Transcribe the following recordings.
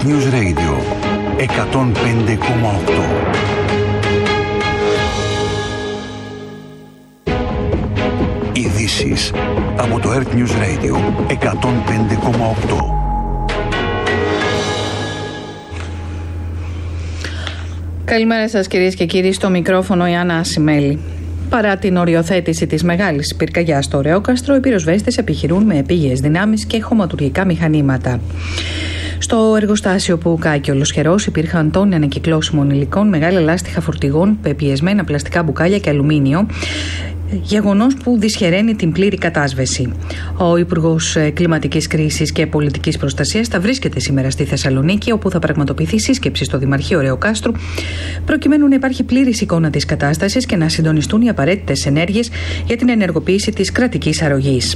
Earth News Radio 105,8. Ειδήσεις από το Earth News Radio 105,8. Καλημέρα σας κυρίες και κύριοι, στο μικρόφωνο η Άννα Ασημέλη. Παρά την οριοθέτηση της μεγάλης πυρκαγιάς στο Ρεόκαστρο, οι πυροσβέστες επιχειρούν με επίγειες δυνάμεις και χωματουργικά μηχανήματα. Στο εργοστάσιο που καήκε ολοσχερός υπήρχαν τόνοι ανακυκλώσιμων υλικών, μεγάλα λάστιχα φορτηγών, πεπιεσμένα πλαστικά μπουκάλια και αλουμίνιο. Γεγονός που δυσχεραίνει την πλήρη κατάσβεση. Ο Υπουργός Κλιματικής Κρίσης και Πολιτικής Προστασίας θα βρίσκεται σήμερα στη Θεσσαλονίκη, όπου θα πραγματοποιηθεί σύσκεψη στο Δημαρχείο Ρεοκάστρου, προκειμένου να υπάρχει πλήρης εικόνα της κατάστασης και να συντονιστούν οι απαραίτητες ενέργειες για την ενεργοποίηση της κρατικής αρρωγής.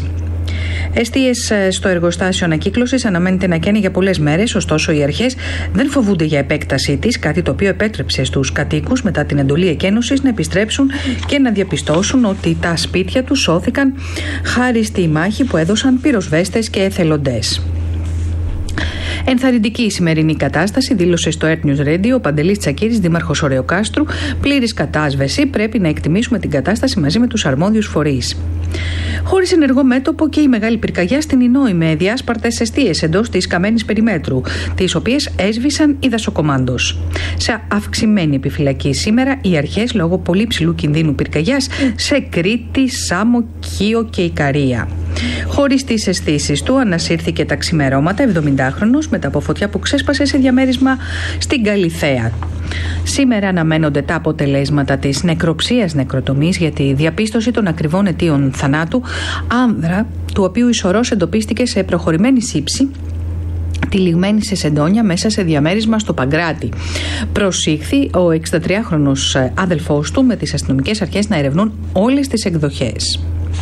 Εστίες στο εργοστάσιο ανακύκλωσης αναμένεται να καίνει για πολλές μέρες, ωστόσο οι αρχές δεν φοβούνται για επέκτασή της, κάτι το οποίο επέτρεψε στους κατοίκους μετά την εντολή εκένωσης να επιστρέψουν και να διαπιστώσουν ότι τα σπίτια τους σώθηκαν χάρη στη μάχη που έδωσαν πυροσβέστες και εθελοντές. Ενθαρρυντική η σημερινή κατάσταση, δήλωσε στο Earth News Radio ο Παντελής Τσακίρης, δήμαρχος Ρεοκάστρου. Πλήρης κατάσβεση, πρέπει να εκτιμήσουμε την κατάσταση μαζί με τους αρμόδιους φορείς. Χωρίς ενεργό μέτωπο και η μεγάλη πυρκαγιά στην Ινόη με διάσπαρτες εστίες εντός της καμένης περιμέτρου, τις οποίες έσβησαν οι δασοκομάντος. Σε αυξημένη επιφυλακή σήμερα οι αρχές λόγω πολύ ψηλού κινδύνου πυρκαγιάς σε Κρήτη, Σάμο, Κίο και Ικαρία. Χωρίς τις αισθήσεις του ανασύρθηκε τα ξημερώματα 70χρονος μετά από φωτιά που ξέσπασε σε διαμέρισμα στην Καλιθέα. Σήμερα αναμένονται τα αποτελέσματα της νεκροψίας νεκροτομής για τη διαπίστωση των ακριβών αιτίων θανάτου άνδρα, του οποίου η σωρός εντοπίστηκε σε προχωρημένη σύψη, τυλιγμένη σε σεντόνια μέσα σε διαμέρισμα στο Παγκράτη. Προσήχθη ο 63χρονος άδελφός του με τις αστυνομικές αρχές να ερευνούν όλες τις εκδοχές.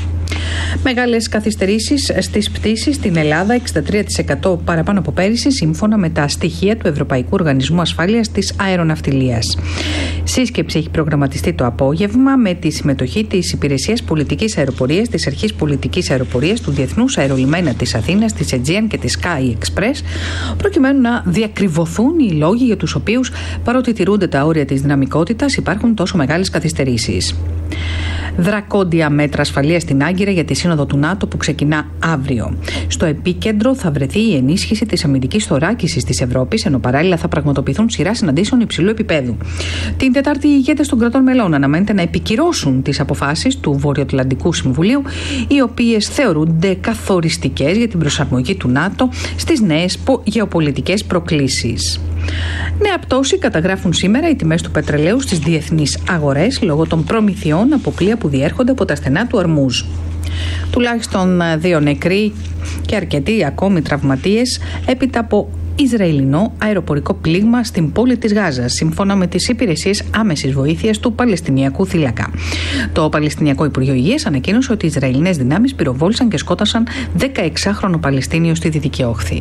Μεγάλες καθυστερήσεις στις πτήσεις στην Ελλάδα, 63% παραπάνω από πέρυσι, σύμφωνα με τα στοιχεία του Ευρωπαϊκού Οργανισμού Ασφάλειας της Αεροναυτιλίας. Σύσκεψη έχει προγραμματιστεί το απόγευμα με τη συμμετοχή της Υπηρεσίας Πολιτικής Αεροπορίας, της Αρχής Πολιτικής Αεροπορίας, του Διεθνούς Αερολιμένα της Αθήνας, της Aegean και της Sky Express, προκειμένου να διακριβωθούν οι λόγοι για τους οποίους, παρότι τηρούνται τα όρια της δυναμικότητας, υπάρχουν τόσο μεγάλες καθυστερήσεις. Δρακόντια μέτρα ασφαλείας στην Άγκυρα για τη Σύνοδο του ΝΑΤΟ που ξεκινά αύριο. Στο επίκεντρο θα βρεθεί η ενίσχυση της αμυντικής θωράκισης της Ευρώπης, ενώ παράλληλα θα πραγματοποιηθούν σειρά συναντήσεων υψηλού επίπεδου. Την Τετάρτη, οι ηγέτες των κρατών μελών αναμένεται να επικυρώσουν τις αποφάσεις του Βορειοατλαντικού Συμβουλίου, οι οποίες θεωρούνται καθοριστικές για την προσαρμογή του ΝΑΤΟ στις νέες γεωπολιτικές προκλήσεις. Νέα πτώση καταγράφουν σήμερα οι τιμές του πετρελαίου στις διεθνείς αγορές λόγω των προμηθειών από πλοία που διέρχονται από τα στενά του Ορμούζ. Τουλάχιστον 2 νεκροί και αρκετοί ακόμη τραυματίες έπειτα από Ισραηλινό αεροπορικό πλήγμα στην πόλη της Γάζας, σύμφωνα με τις υπηρεσίες άμεσης βοήθειας του Παλαιστινιακού θύλακα. Το Παλαιστινιακό Υπουργείο Υγείας ανακοίνωσε ότι οι Ισραηλινές δυνάμεις πυροβόλησαν και σκότωσαν 16χρονο Παλαιστίνιο στη Δυτική Όχθη.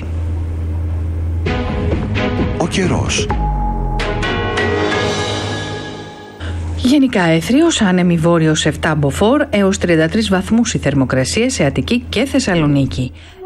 Ο καιρός. Γενικά έθριος, άνεμη βόρειος 7 μποφόρ έως 33 βαθμούς η θερμοκρασία σε Αττική και Θεσσαλονίκη.